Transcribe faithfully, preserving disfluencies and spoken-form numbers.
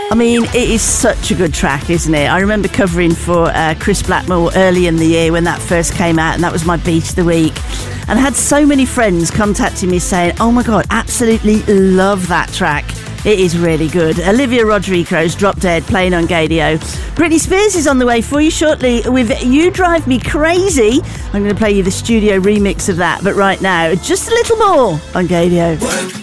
I mean, it is such a good track, isn't it? I remember covering for uh, Chris Blackmore early in the year when that first came out, and that was my beat of the week. And I had so many friends contacting me saying, oh my God, absolutely love that track. It is really good. Olivia Rodrigo's Drop Dead playing on Gadio. Britney Spears is on the way for you shortly with You Drive Me Crazy. I'm going to play you the studio remix of that, but right now, just a little more on Gadio.